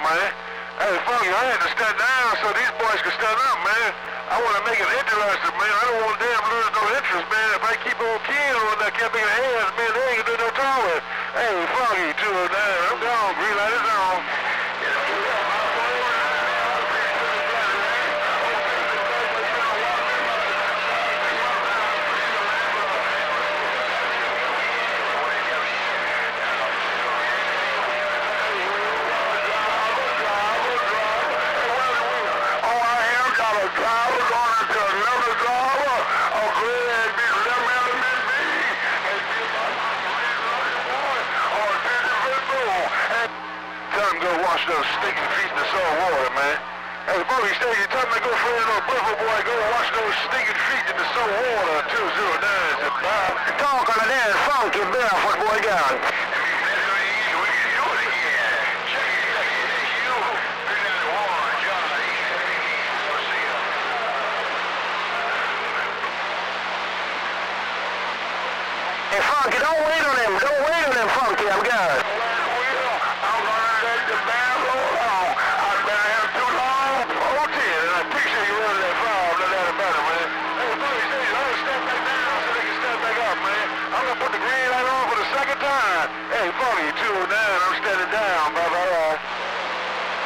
man. Hey, Funky, I had to stand down so these boys can stand up, man. I want to make it interesting, man. I don't want them to lose no interest, man. If I keep on killing on that kept making hands, man, they ain't gonna do no talking. Hey, Funky, 209, I'm gone. Green light is on. Wash those stinking feet in the salt water, man. Hey, Bobby, stay. You tell me to go for a little Buffalo boy. Go wash those stinking feet in the salt water. 209 and Bob. Talk on the dance, funky barefoot boy down. Hey, Funky, don't wait on him. Don't wait on him, Funky. I'm good.